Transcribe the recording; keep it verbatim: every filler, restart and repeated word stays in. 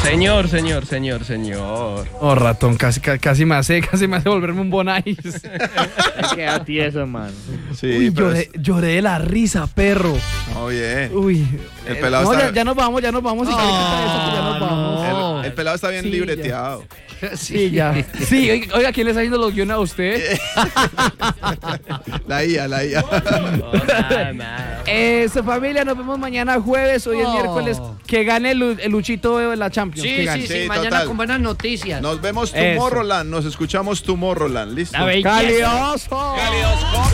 Señor, señor, señor, señor. Oh, ratón, casi, ca- casi me hace, casi me hace volverme un Bonais. Queda tieso, mano. Sí, Uy, pero lloré, lloré de la risa, perro. es- Muy bien. Uy. El Eh, pelado no, está- ya, ya nos vamos, ya nos vamos. Si quieren quitar eso, que ya nos vamos. El, el pelado está bien Sí, libreteado. Sí, ya. Sí, oiga, oiga, ¿quién le está haciendo los guiones a usted? La I A, la I A. No, nada, nada. Eso, familia, nos vemos mañana jueves. Hoy es Oh. miércoles. Que gane el, Lu- el Luchito de la Champions. que Sí, gane. sí, sí, Sí, mañana total. con buenas noticias. Nos vemos Eso. Tomorrowland. Nos escuchamos Tomorrowland. ¿Listo? La belleza. ¡Calioso!